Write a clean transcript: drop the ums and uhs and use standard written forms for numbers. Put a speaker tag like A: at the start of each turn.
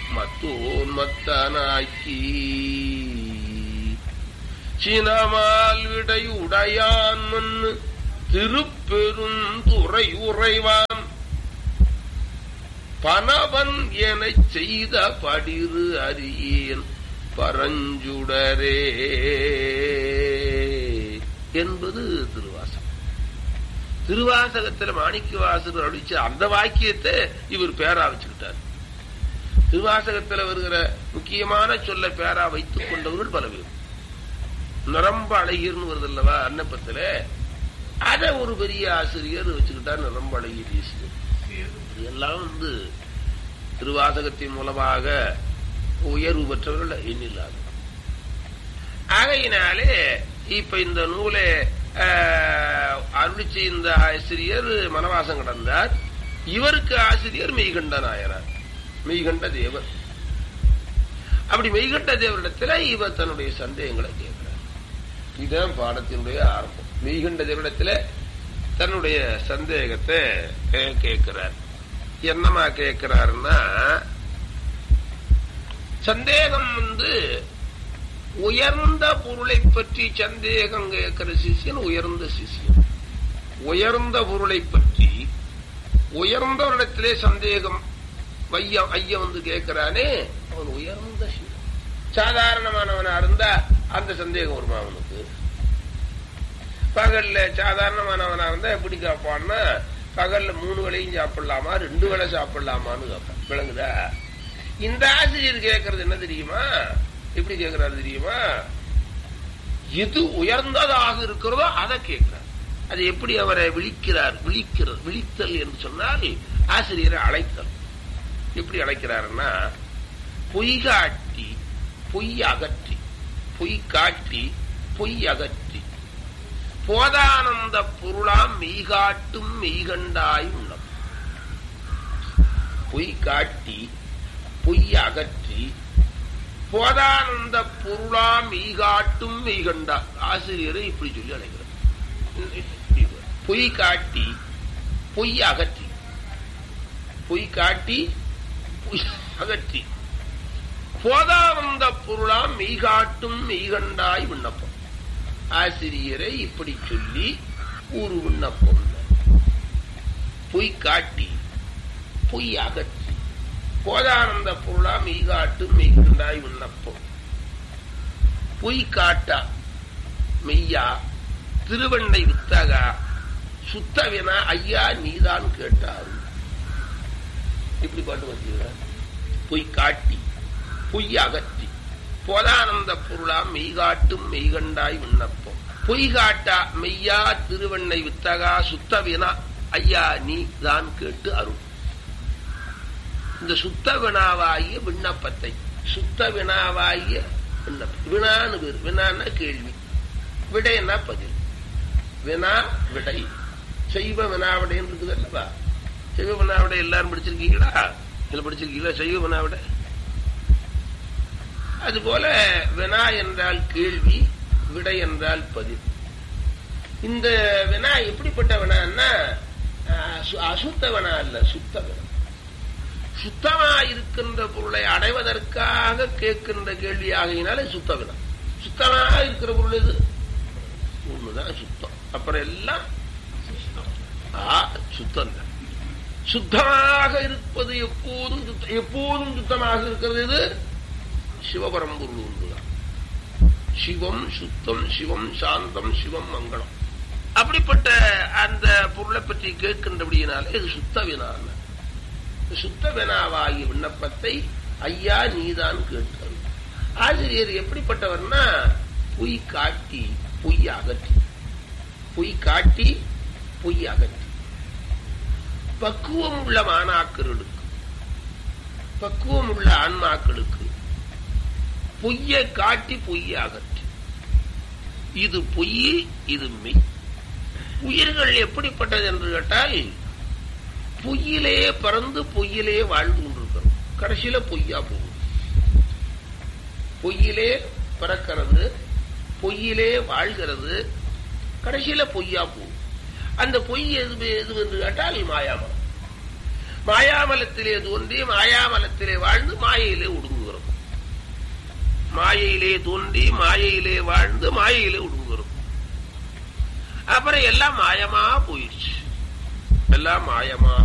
A: மத்தோன் மத்தனாக்கி சினமால் விடை உடையான் மன்னு திருப்பெரும் துறை உறைவான் பனவன் எனச் செய்த படிறு அறியேன் பரஞ்சுடரே என்பது திருவாசகம். திருவாசகத்தில் மாணிக்கவாசகர் அடிச்ச அந்த வாக்கியத்தை இவர் பேரா வச்சுக்கிட்டார். திருவாசகத்தில் வருகிற முக்கியமான சொல்ல பேரா வைத்துக் கொண்டவர்கள் பல பேர். நிரம்ப அழகியர்னு வருது அல்லவா அன்னப்பத்துல, அத ஒரு பெரிய ஆசிரியர் வச்சுக்கிட்டார். நிரம்ப அழகிய தேசியம். இதெல்லாம் திருவாசகத்தின் மூலமாக உயர்வு பெற்றவர்கள் எண்ணில்லாத. ஆகையினாலே இப்ப இந்த நூலை அருளிச்சு இந்த ஆசிரியர் மனவாசம் கடந்தார். இவருக்கு ஆசிரியர் மெய்கண்ட நாயனார், மெய்கண்ட தேவர். அப்படி மெய்கண்ட தேவரிடத்துல இவர் தன்னுடைய சந்தேகங்களை கேட்கிறார். இதுதான் பாடத்தினுடைய ஆரம்பம். மெய்கண்ட தேவரிடத்துல தன்னுடைய சந்தேகத்தை கேட்கிறார். என்னமா கேட்கிறாருன்னா, சந்தேகம் உயர்ந்த பொருளை பற்றி சந்தேகம் கேட்கிற சிஷியன் உயர்ந்த சிஷியன். உயர்ந்த பொருளை பற்றி உயர்ந்தவரிடத்திலே சந்தேகம் ஐயா கேட்கிறானே, அவன் உயர்ந்த சிஷியன். சாதாரணமானவனா இருந்தா அந்த சந்தேகம் வருமா அவனுக்கு? பகல்ல சாதாரணமானவனா இருந்தா எப்படி காப்பான்னா, பகல்ல 3 வேளையும் சாப்பிடலாமா 2 வேளை சாப்பிடலாமான்னு கேட்பான். விளங்குதா? இந்த ஆசிரியர் கேட்கறது என்ன தெரியுமா? எப்படி கேட்கிறாரு தெரியுமா? எது உயர்ந்ததாக இருக்கிறதோ அதை கேட்கிறார். அது எப்படி அவரை விழிக்கிறார்? விழித்தல் என்று சொன்னால் ஆசிரியரை அழைத்தல். எப்படி அழைக்கிறாருன்னா, பொய் காட்டி பொய் அகற்றி, பொய் காட்டி பொய் அகற்றி போதானந்த பொருளாம் மெய்காட்டும் மெய்கண்டாய் உள்ளம். பொய் காட்டி பொய் அகற்றி போதானந்த பொருளாம் மெய்காட்டும் மெய்கண்டா. ஆசிரியரை இப்படி சொல்லி அழைக்கிறார். பொய் காட்டி பொய் அகற்றி, பொய் காட்டி பொய் அகற்றி போதானந்த பொருளாம் மெய்காட்டும் மெய்கண்டாய் விண்ணப்பம். ஆசிரியரை இப்படி சொல்லி ஒரு விண்ணப்பம். பொய் காட்டி பொய் அகற்றி போதானந்த பொருளா மெய்காட்டும் மெய்கண்டாய் விண்ணப்பம். பொய் காட்டா மெய்யா திருவண்ணை வித்தகா சுத்தவினா ஐயா நீதான் கேட்டாரு. இப்படி பாட்டு வச்சுக்கிறார். பொய் காட்டி பொய் அகற்றி போதானந்த பொருளா மெய்காட்டும் மெய்கண்டாய் விண்ணப்பம். பொய் காட்டா மெய்யா திருவண்ணை வித்தகா சுத்தவினா ஐயா நீ தான் கேட்டு அருள். இந்த சுத்த வினாவாகிய விண்ணப்பத்தை, சுத்த வினாவாகிய விண்ணப்பம். வினான்னு பேர். வினான்னா கேள்வி, விடைன்னா பதில். வினா விடை. செய்வ வினாவிடைன்னு இருக்குது அல்லவா? செய்வ வினாவிடை எல்லாரும் படிச்சிருக்கீங்களா? இதுல படிச்சிருக்கீங்களா செய்வ வினாவிடை? அதுபோல வினா என்றால் கேள்வி, விடை என்றால் பதில். இந்த வினா எப்படிப்பட்ட வினான்னா அசுத்த வினா அல்ல, சுத்த வினா. சுத்தமா இருக்கின்ற பொருளை அடைவதற்காக கேட்கின்ற கேள்வி ஆகையினாலே சுத்த வினா. சுத்தமாக இருக்கிற பொருள் இது ஒண்ணுதான் சுத்தம். அப்புறம் எல்லாம் சுத்தம். சுத்தமாக இருப்பது எப்போதும் எப்போதும் சுத்தமாக இருக்கிறது இது சிவபரம்பொருள் ஒன்றுதான். சிவம் சுத்தம், சிவம் சாந்தம், சிவம் மங்களம். அப்படிப்பட்ட அந்த பொருளை பற்றி கேட்கின்றபடியினாலே இது சுத்த வினான. சுத்த வினாவாகிய விண்ணப்பத்தை ஐயா நீதான் கேட்க. ஆசிரியர் எப்படிப்பட்டவர்னா, பொய் காட்டி பொய் அகற்றி, பொய் காட்டி பொய் அகற்றி பக்குவம் உள்ள மாணாக்கர்களுக்கு, பக்குவம் உள்ள ஆன்மாக்களுக்கு பொய்யை காட்டி பொய்யை அகற்றி. இது பொய், இது மெய். உயிர்கள் எப்படிப்பட்டது என்று கேட்டால், பொய்யிலே பறந்து பொய்யிலே வாழ்ந்து கொண்டிருக்கிறோம். கடைசியில பொய்யா போகும். பொய்யிலே பிறக்கிறது, பொய்யிலே வாழ்கிறது, கடைசியில பொய்யா போகும். அந்த பொய் எது என்று கேட்டால் மாயாமலம். மாயாமலத்திலே தோன்றி மாயாமலத்திலே வாழ்ந்து மாயையிலே ஒடுங்குகிறோம். மாயையிலே தோன்றி மாயையிலே வாழ்ந்து மாயையிலே ஒடுங்குகிறோம். அப்புறம் எல்லாம் மாயமா போயிடுச்சு. எல்லாம் மாயமா